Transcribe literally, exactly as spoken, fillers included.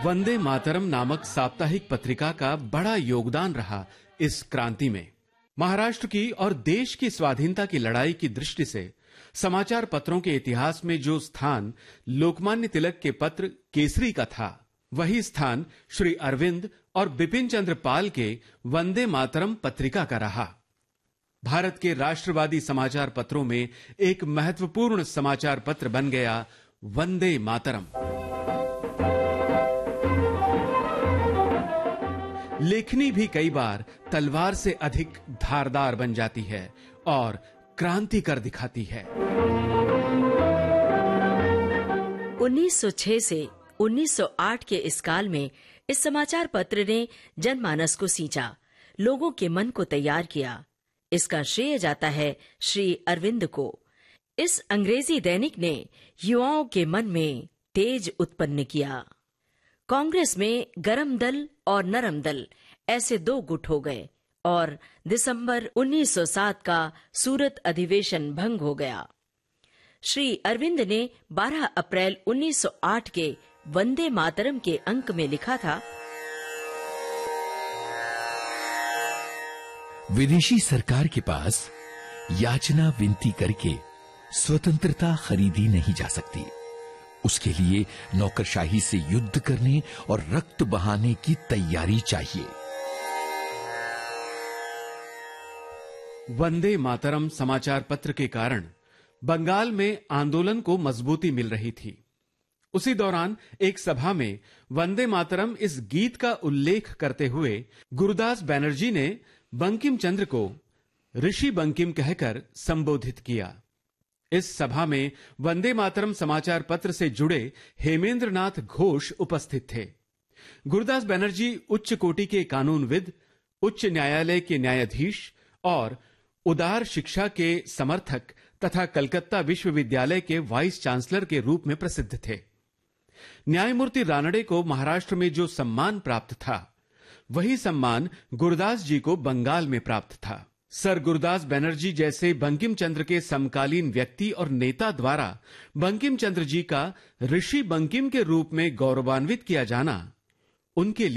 वंदे मातरम नामक साप्ताहिक पत्रिका का बड़ा योगदान रहा इस क्रांति में। महाराष्ट्र की और देश की स्वाधीनता की लड़ाई की दृष्टि से समाचार पत्रों के इतिहास में जो स्थान लोकमान्य तिलक के पत्र केसरी का था, वही स्थान श्री अरविंद और बिपिन चंद्र पाल के वंदे मातरम पत्रिका का रहा। भारत के राष्ट्रवादी समाचार पत्रों में एक महत्वपूर्ण समाचार पत्र बन गया वंदे मातरम। लेखनी भी कई बार तलवार से अधिक धारदार बन जाती है और क्रांति कर दिखाती है। उन्नीस सौ छह से उन्नीस सौ आठ के इस काल में इस समाचार पत्र ने जनमानस को सींचा, लोगों के मन को तैयार किया। इसका श्रेय जाता है श्री अरविंद को। इस अंग्रेजी दैनिक ने युवाओं के मन में तेज उत्पन्न किया। कांग्रेस में गरम दल और नरम दल ऐसे दो गुट हो गए और दिसंबर उन्नीस सौ सात का सूरत अधिवेशन भंग हो गया। श्री अरविंद ने बारह अप्रैल उन्नीस सौ आठ के वंदे मातरम के अंक में लिखा था, विदेशी सरकार के पास याचना विनती करके स्वतंत्रता खरीदी नहीं जा सकती। उसके लिए नौकरशाही से युद्ध करने और रक्त बहाने की तैयारी चाहिए। वंदे मातरम समाचार पत्र के कारण बंगाल में आंदोलन को मजबूती मिल रही थी। उसी दौरान एक सभा में वंदे मातरम इस गीत का उल्लेख करते हुए गुरुदास बनर्जी ने बंकिम चंद्र को ऋषि बंकिम कहकर संबोधित किया। इस सभा में वंदे मातरम समाचार पत्र से जुड़े हेमेंद्र नाथ घोष उपस्थित थे। गुरुदास बनर्जी उच्च कोटि के कानूनविद, उच्च न्यायालय के न्यायाधीश और उदार शिक्षा के समर्थक तथा कलकत्ता विश्वविद्यालय के वाइस चांसलर के रूप में प्रसिद्ध थे। न्यायमूर्ति रानडे को महाराष्ट्र में जो सम्मान प्राप्त था, वही सम्मान गुरुदास जी को बंगाल में प्राप्त था। सर गुरुदास बनर्जी जैसे बंकिम चंद्र के समकालीन व्यक्ति और नेता द्वारा बंकिम चंद्र जी का ऋषि बंकिम के रूप में गौरवान्वित किया जाना उनके लिए